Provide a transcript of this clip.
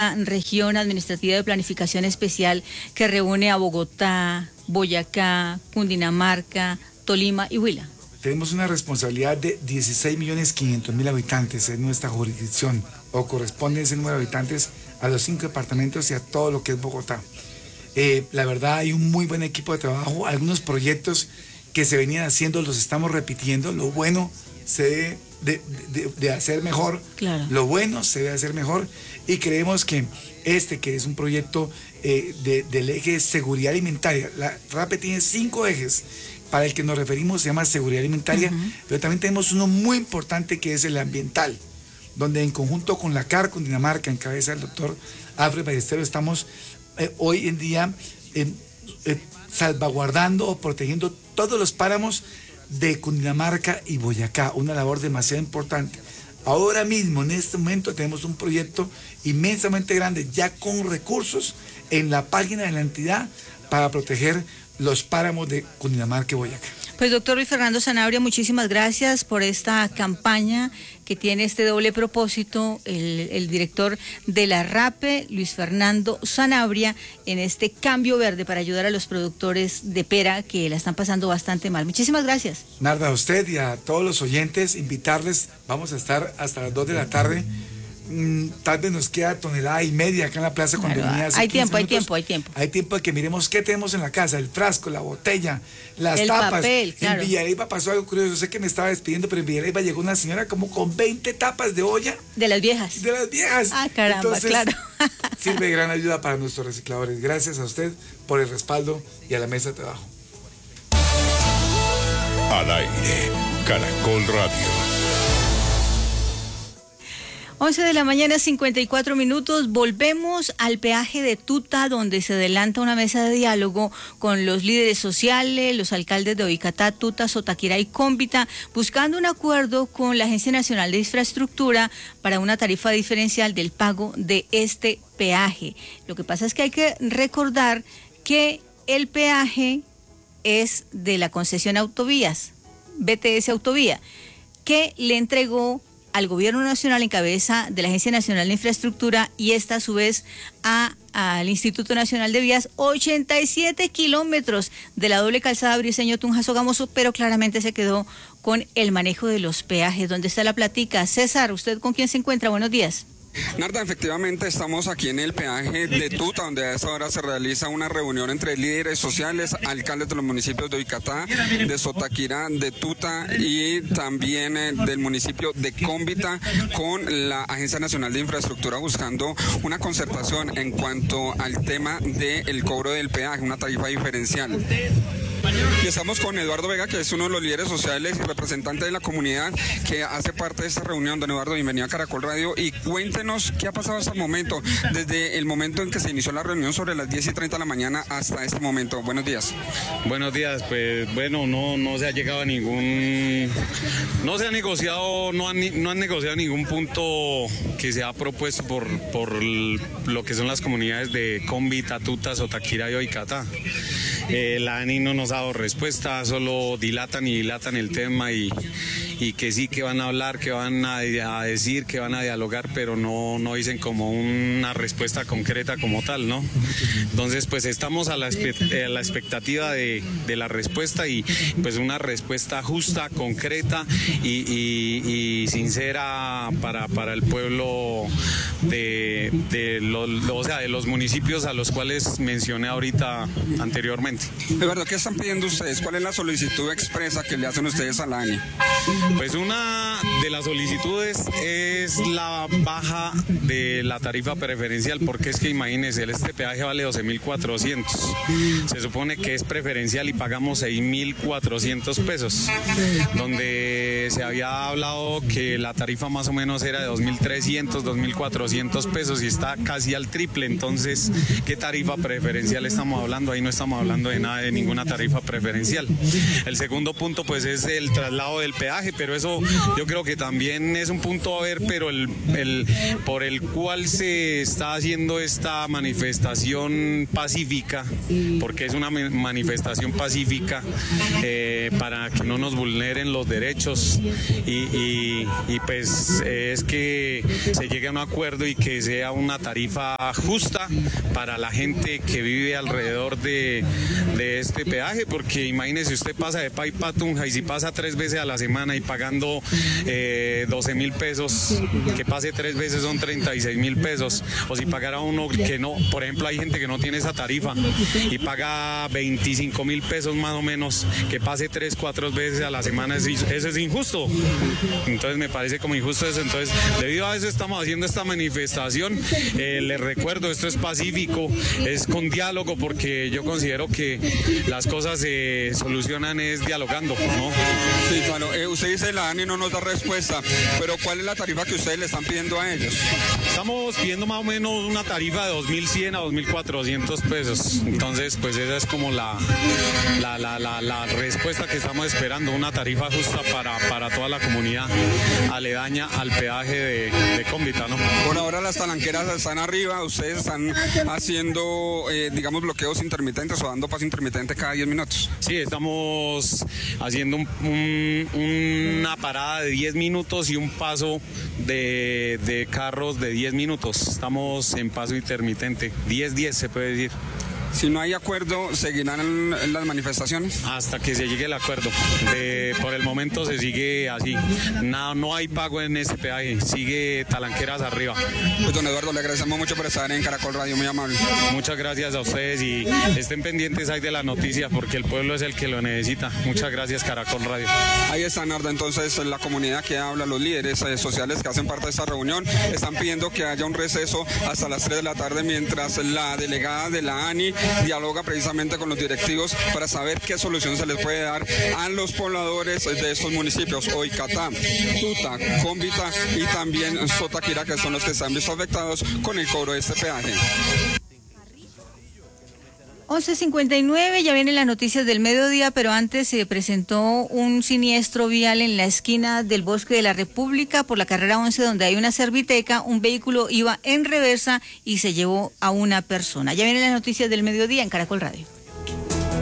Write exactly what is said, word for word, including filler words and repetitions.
esta región administrativa de planificación especial que reúne a Bogotá, Boyacá, Cundinamarca, Tolima y Huila? Tenemos una responsabilidad de dieciséis millones quinientos mil habitantes en nuestra jurisdicción, o corresponde ese número de habitantes a los cinco departamentos y a todo lo que es Bogotá. Eh, la verdad hay un muy buen equipo de trabajo, algunos proyectos que se venían haciendo los estamos repitiendo, lo bueno se debe de, de, de hacer mejor, claro. Lo bueno se debe hacer mejor y creemos que este que es un proyecto eh, de, del eje seguridad alimentaria, la RAPE tiene cinco ejes. Para el que nos referimos se llama seguridad alimentaria, uh-huh. Pero también tenemos uno muy importante que es el ambiental, donde en conjunto con la C A R Cundinamarca, en cabeza del doctor Alfred Ballesteros, estamos eh, hoy en día eh, eh, salvaguardando o protegiendo todos los páramos de Cundinamarca y Boyacá, una labor demasiado importante. Ahora mismo, en este momento, tenemos un proyecto inmensamente grande, ya con recursos en la página de la entidad para proteger los páramos de Cundinamarca y Boyacá. Pues doctor Luis Fernando Sanabria, muchísimas gracias por esta campaña que tiene este doble propósito, el, el director de la RAPE, Luis Fernando Sanabria, en este cambio verde para ayudar a los productores de pera que la están pasando bastante mal. Muchísimas gracias. Narda, a usted y a todos los oyentes, invitarles, vamos a estar hasta las dos de la tarde. Mm, tal vez nos queda tonelada y media acá en la plaza cuando claro, venía hace hay tiempo, minutos. hay tiempo, hay tiempo. Hay tiempo de que miremos qué tenemos en la casa, el frasco, la botella, las el tapas. Papel, claro. En Villarriba pasó algo curioso, yo sé que me estaba despidiendo, pero en Villarriba llegó una señora como con veinte tapas de olla. De las viejas. De las viejas. Ah, caramba, entonces, claro. Sirve de gran ayuda para nuestros recicladores. Gracias a usted por el respaldo y a la mesa de trabajo. Al aire, Caracol Radio. once de la mañana, cincuenta y cuatro minutos, volvemos al peaje de Tuta, donde se adelanta una mesa de diálogo con los líderes sociales, los alcaldes de Boyacá, Tuta, Sotaquira y Cómbita, buscando un acuerdo con la Agencia Nacional de Infraestructura para una tarifa diferencial del pago de este peaje. Lo que pasa es que hay que recordar que el peaje es de la concesión Autovías, B T S Autovía, que le entregó al Gobierno Nacional en cabeza de la Agencia Nacional de Infraestructura y esta a su vez a, al Instituto Nacional de Vías, ochenta y siete kilómetros de la doble calzada Briceño-Tunja-Sogamoso, pero claramente se quedó con el manejo de los peajes. ¿Dónde está la platica? César, ¿usted con quién se encuentra? Buenos días. Narda, efectivamente estamos aquí en el peaje de Tuta, donde a esta hora se realiza una reunión entre líderes sociales, alcaldes de los municipios de Boyacá, de Sotaquira, de Tuta y también eh, del municipio de Cómbita, con la Agencia Nacional de Infraestructura buscando una concertación en cuanto al tema del cobro del peaje, una tarifa diferencial. Y estamos con Eduardo Vega, que es uno de los líderes sociales y representante de la comunidad que hace parte de esta reunión. Don Eduardo, bienvenido a Caracol Radio y cuéntenos qué ha pasado hasta el momento, desde el momento en que se inició la reunión sobre las diez y treinta de la mañana hasta este momento. Buenos días. Buenos días, pues bueno, no, no se ha llegado a ningún, no se ha negociado, no han, no han negociado ningún punto que se ha propuesto por, por lo que son las comunidades de Cómbita, Tuta, Sotaquira y Boyacá. Eh, la ANI no nos ha dado respuesta, solo dilatan y dilatan el tema y, y que sí, que van a hablar, que van a, a decir, que van a dialogar, pero no, no dicen como una respuesta concreta como tal, ¿no? Entonces, pues estamos a la, a la expectativa de, de la respuesta y pues una respuesta justa, concreta y, y, y sincera para, para el pueblo de, de, los, o sea, de los municipios a los cuales mencioné ahorita anteriormente. Eduardo, ¿qué están pidiendo ustedes? ¿Cuál es la solicitud expresa que le hacen ustedes a la ANI? Pues una de las solicitudes es la baja de la tarifa preferencial, porque es que imagínense, este peaje vale doce mil cuatrocientos, se supone que es preferencial y pagamos seis mil cuatrocientos pesos, donde se había hablado que la tarifa más o menos era de dos mil trescientos, dos mil cuatrocientos pesos y está casi al triple. Entonces, ¿qué tarifa preferencial estamos hablando? Ahí no estamos hablando de nada, de ninguna tarifa preferencial. El segundo punto pues es el traslado del peaje, pero eso yo creo que también es un punto a ver, pero el, el por el cual se está haciendo esta manifestación pacífica, porque es una manifestación pacífica eh, para que no nos vulneren los derechos y, y, y pues es que se llegue a un acuerdo y que sea una tarifa justa para la gente que vive alrededor de, de este peaje, porque imagínese, usted pasa de Paipa a Tunja y si pasa tres veces a la semana y pagando eh, doce mil pesos, que pase tres veces son treinta y seis mil pesos, o si pagara uno que no, por ejemplo hay gente que no tiene esa tarifa y paga veinticinco mil pesos más o menos, que pase tres, cuatro veces a la semana, eso es injusto. Entonces me parece como injusto eso. Entonces debido a eso estamos haciendo esta manifestación. Eh, les recuerdo, esto es pacífico, es con diálogo, porque yo considero que las cosas se solucionan es dialogando, ¿no? Sí, claro. Eh, usted dice la ANI no nos da respuesta, pero ¿cuál es la tarifa que ustedes le están pidiendo a ellos? Estamos pidiendo más o menos una tarifa de dos mil cien a dos mil cuatrocientos pesos. Entonces, pues esa es como la, la, la, la, la respuesta que estamos esperando, una tarifa justa para, para toda la comunidad aledaña al peaje de, de Cómbita, ¿no? Por ahora las talanqueras están arriba, ustedes están haciendo, eh, digamos, bloqueos intermitentes o dando paso intermitente cada diez minutos. Sí, estamos haciendo un, un, una parada de diez minutos y un paso de, de carros de diez minutos. Estamos en paso intermitente, diez diez se puede decir. Si no hay acuerdo, ¿seguirán las manifestaciones? Hasta que se llegue el acuerdo. De, por el momento se sigue así. No, no hay pago en este peaje. Sigue talanqueras arriba. Pues don Eduardo, le agradecemos mucho por estar en Caracol Radio, muy amable. Muchas gracias a ustedes y estén pendientes ahí de la noticia porque el pueblo es el que lo necesita. Muchas gracias, Caracol Radio. Ahí está, Nardo. Entonces, la comunidad que habla, los líderes eh, sociales que hacen parte de esta reunión, están pidiendo que haya un receso hasta las tres de la tarde mientras la delegada de la ANI dialoga precisamente con los directivos para saber qué solución se les puede dar a los pobladores de estos municipios, Oicatá, Tuta, Cómbita y también Sotaquira, que son los que se han visto afectados con el cobro de este peaje. once cincuenta y nueve, ya vienen las noticias del mediodía, pero antes se presentó un siniestro vial en la esquina del Bosque de la República por la carrera once, donde hay una serviteca. Un vehículo iba en reversa y se llevó a una persona. Ya vienen las noticias del mediodía en Caracol Radio.